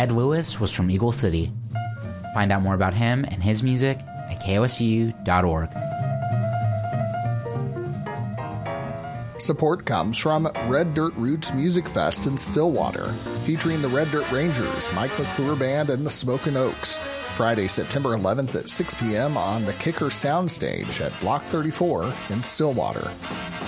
Ed Lewis was from Eagle City. Find out more about him and his music at kosu.org. Support comes from Red Dirt Roots Music Fest in Stillwater, featuring the Red Dirt Rangers, Mike McClure Band, and the Smokin' Oaks. Friday, September 11th at 6 p.m. on the Kicker Soundstage at Block 34 in Stillwater.